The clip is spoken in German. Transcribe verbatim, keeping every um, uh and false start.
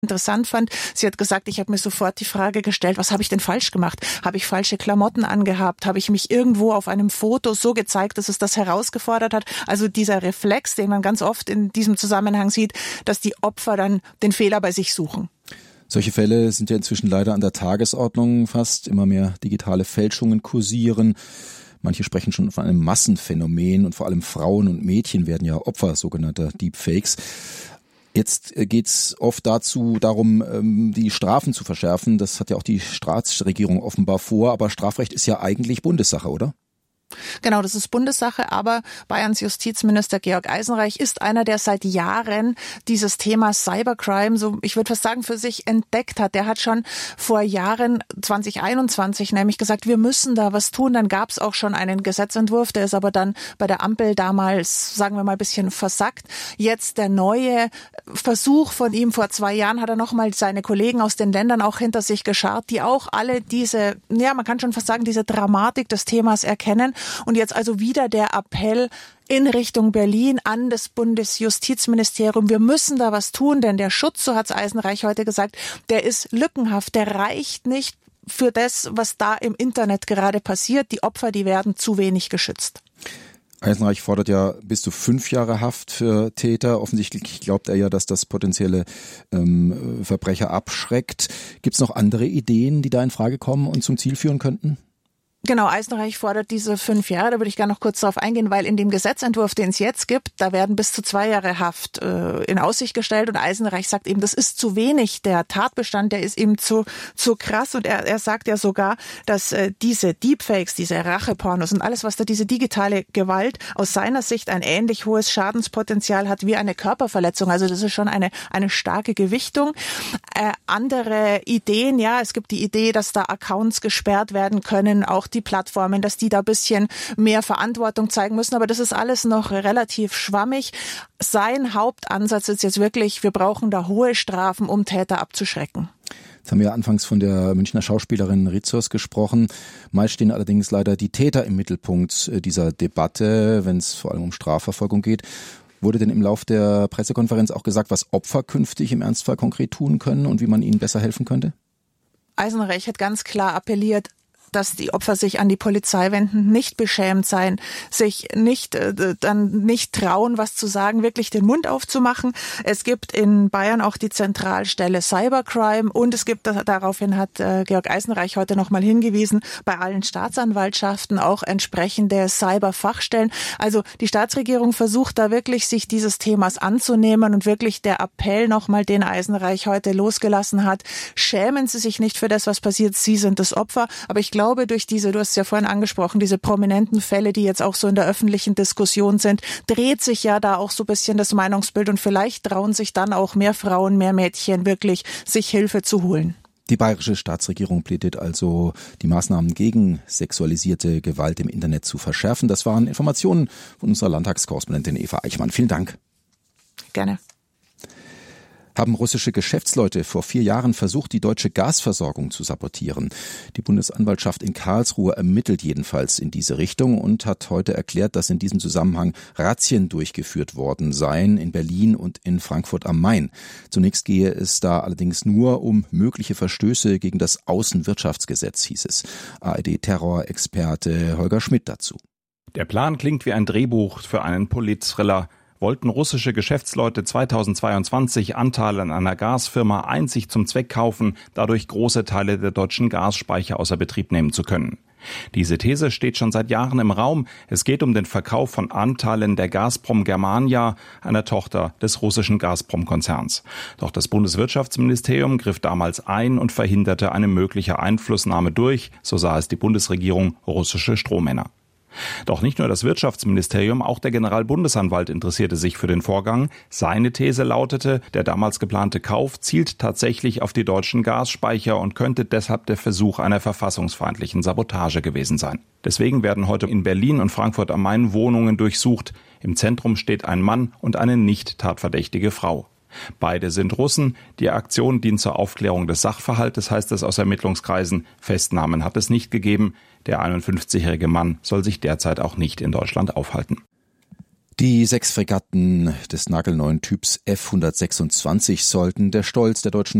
interessant fand. Sie hat gesagt, ich habe mir sofort die Frage gestellt, was habe ich denn falsch gemacht? Habe ich falsche Klamotten angehabt? Habe ich mich irgendwo auf einem Foto so gezeigt, dass es das herausgefordert hat? Also dieser Reflex, den man ganz oft in diesem Zusammenhang sieht, dass die Opfer dann den Fehler bei sich suchen. Solche Fälle sind ja inzwischen leider an der Tagesordnung fast. Immer mehr digitale Fälschungen kursieren. Manche sprechen schon von einem Massenphänomen und vor allem Frauen und Mädchen werden ja Opfer sogenannter Deepfakes. Jetzt geht's oft dazu, darum, die Strafen zu verschärfen. Das hat ja auch die Staatsregierung offenbar vor. Aber Strafrecht ist ja eigentlich Bundessache, oder? Genau, das ist Bundessache, aber Bayerns Justizminister Georg Eisenreich ist einer, der seit Jahren dieses Thema Cybercrime, so ich würde fast sagen, für sich entdeckt hat. Der hat schon vor Jahren, zwanzig einundzwanzig, nämlich gesagt, wir müssen da was tun. Dann gab es auch schon einen Gesetzentwurf, der ist aber dann bei der Ampel damals, sagen wir mal, ein bisschen versackt. Jetzt der neue Versuch von ihm vor zwei Jahren hat er nochmal seine Kollegen aus den Ländern auch hinter sich geschart, die auch alle diese, ja, man kann schon fast sagen, diese Dramatik des Themas erkennen. Und jetzt also wieder der Appell in Richtung Berlin an das Bundesjustizministerium. Wir müssen da was tun, denn der Schutz, so hat es Eisenreich heute gesagt, der ist lückenhaft, der reicht nicht für das, was da im Internet gerade passiert. Die Opfer, die werden zu wenig geschützt. Eisenreich fordert ja bis zu fünf Jahre Haft für Täter. Offensichtlich glaubt er ja, dass das potenzielle ähm, Verbrecher abschreckt. Gibt es noch andere Ideen, die da in Frage kommen und zum Ziel führen könnten? Genau, Eisenreich fordert diese fünf Jahre, da würde ich gerne noch kurz darauf eingehen, weil in dem Gesetzentwurf, den es jetzt gibt, da werden bis zu zwei Jahre Haft äh, in Aussicht gestellt und Eisenreich sagt eben, das ist zu wenig, der Tatbestand, der ist eben zu zu krass und er, er sagt ja sogar, dass äh, diese Deepfakes, diese Rachepornos und alles, was da diese digitale Gewalt aus seiner Sicht ein ähnlich hohes Schadenspotenzial hat wie eine Körperverletzung, also das ist schon eine eine starke Gewichtung. Äh, andere Ideen, ja, es gibt die Idee, dass da Accounts gesperrt werden können, auch die Plattformen, dass die da ein bisschen mehr Verantwortung zeigen müssen. Aber das ist alles noch relativ schwammig. Sein Hauptansatz ist jetzt wirklich, wir brauchen da hohe Strafen, um Täter abzuschrecken. Jetzt haben wir ja anfangs von der Münchner Schauspielerin Rizos gesprochen. Meist stehen allerdings leider die Täter im Mittelpunkt dieser Debatte, wenn es vor allem um Strafverfolgung geht. Wurde denn im Lauf der Pressekonferenz auch gesagt, was Opfer künftig im Ernstfall konkret tun können und wie man ihnen besser helfen könnte? Eisenreich hat ganz klar appelliert, dass die Opfer sich an die Polizei wenden, nicht beschämt sein, sich nicht äh, dann nicht trauen, was zu sagen, wirklich den Mund aufzumachen. Es gibt in Bayern auch die Zentralstelle Cybercrime und es gibt, daraufhin hat äh, Georg Eisenreich heute nochmal hingewiesen, bei allen Staatsanwaltschaften auch entsprechende Cyberfachstellen. Also die Staatsregierung versucht da wirklich, sich dieses Themas anzunehmen und wirklich der Appell nochmal, den Eisenreich heute losgelassen hat, schämen Sie sich nicht für das, was passiert, Sie sind das Opfer. Aber ich glaube, Ich glaube, durch diese, du hast es ja vorhin angesprochen, diese prominenten Fälle, die jetzt auch so in der öffentlichen Diskussion sind, dreht sich ja da auch so ein bisschen das Meinungsbild und vielleicht trauen sich dann auch mehr Frauen, mehr Mädchen wirklich, sich Hilfe zu holen. Die bayerische Staatsregierung plädiert also, die Maßnahmen gegen sexualisierte Gewalt im Internet zu verschärfen. Das waren Informationen von unserer Landtagskorrespondentin Eva Eichmann. Vielen Dank. Gerne. Haben russische Geschäftsleute vor vier Jahren versucht, die deutsche Gasversorgung zu sabotieren. Die Bundesanwaltschaft in Karlsruhe ermittelt jedenfalls in diese Richtung und hat heute erklärt, dass in diesem Zusammenhang Razzien durchgeführt worden seien in Berlin und in Frankfurt am Main. Zunächst gehe es da allerdings nur um mögliche Verstöße gegen das Außenwirtschaftsgesetz, hieß es. A R D-Terrorexperte Holger Schmidt dazu. Der Plan klingt wie ein Drehbuch für einen Polit-Thriller. Wollten russische Geschäftsleute zweitausendzweiundzwanzig Anteile an einer Gasfirma einzig zum Zweck kaufen, dadurch große Teile der deutschen Gasspeicher außer Betrieb nehmen zu können. Diese These steht schon seit Jahren im Raum. Es geht um den Verkauf von Anteilen der Gazprom Germania, einer Tochter des russischen Gazprom-Konzerns. Doch das Bundeswirtschaftsministerium griff damals ein und verhinderte eine mögliche Einflussnahme durch, so sah es die Bundesregierung, russische Strohmänner. Doch nicht nur das Wirtschaftsministerium, auch der Generalbundesanwalt interessierte sich für den Vorgang. Seine These lautete, der damals geplante Kauf zielt tatsächlich auf die deutschen Gasspeicher und könnte deshalb der Versuch einer verfassungsfeindlichen Sabotage gewesen sein. Deswegen werden heute in Berlin und Frankfurt am Main Wohnungen durchsucht. Im Zentrum steht ein Mann und eine nicht tatverdächtige Frau. Beide sind Russen. Die Aktion dient zur Aufklärung des Sachverhaltes, heißt es aus Ermittlungskreisen. Festnahmen hat es nicht gegeben. Der einundfünfzigjährige Mann soll sich derzeit auch nicht in Deutschland aufhalten. Die sechs Fregatten des nagelneuen Typs F hundertsechsundzwanzig sollten der Stolz der deutschen